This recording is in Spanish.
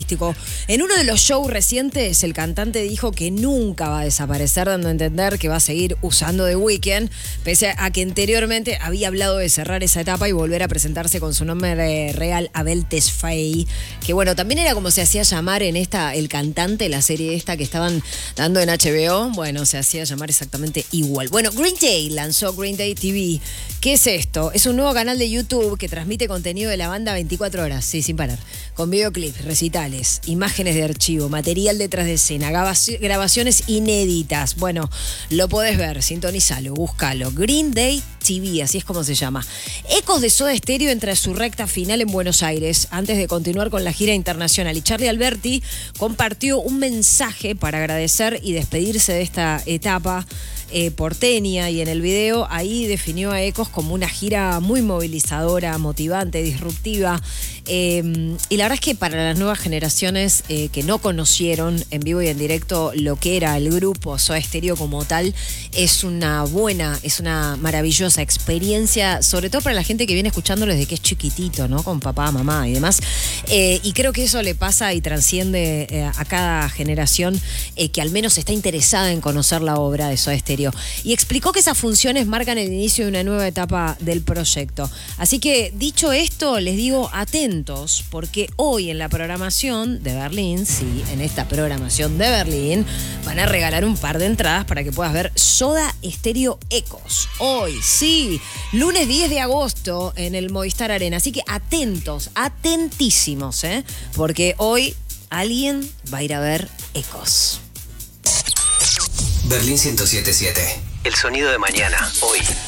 artístico. En uno de los shows recientes, el cantante dijo que nunca va a desaparecer, dando a entender que va a seguir usando The Weeknd, pese a que anteriormente había hablado de cerrar esa etapa y volver a presentarse con su nombre real, Abel Tesfaye, que bueno, también era como se hacía llamar en esta, el cantante, la serie esta que estaban dando en HBO, bueno, se hacía llamar exactamente igual. Bueno, Green Day lanzó Green Day TV. ¿Qué es esto? Es un nuevo canal de YouTube que transmite contenido de la banda 24 horas, sí, sin parar, con videoclips, recitales, imágenes de archivo, material detrás de escena, grabaciones inéditas. Bueno, lo podés ver, sintonizalo, búscalo. Green Day TV, así es como se llama. Ecos de Soda Stereo entra a su recta final en Buenos Aires, antes de continuar con la gira internacional. Y Charly Alberti compartió un mensaje para agradecer y despedirse de esta etapa porteña, y en el video ahí definió a Ecos como una gira muy movilizadora, motivante, disruptiva, y la verdad es que para las nuevas generaciones que no conocieron en vivo y en directo lo que era el grupo Soda Stereo como tal, es una maravillosa experiencia, sobre todo para la gente que viene escuchándolo desde que es chiquitito, ¿no? Con papá, mamá y demás, y creo que eso le pasa y trasciende a cada generación que al menos está interesada en conocer la obra de Soda Stereo. Y explicó que esas funciones marcan el inicio de una nueva etapa del proyecto. Así que, dicho esto, les digo atentos, porque hoy en la programación de Berlín, sí, en esta programación de Berlín, van a regalar un par de entradas para que puedas ver Soda Stereo Ecos. Hoy, sí, lunes 10 de agosto en el Movistar Arena. Así que atentos, atentísimos, porque hoy alguien va a ir a ver Ecos. Berlín 107.7. El sonido de mañana, hoy.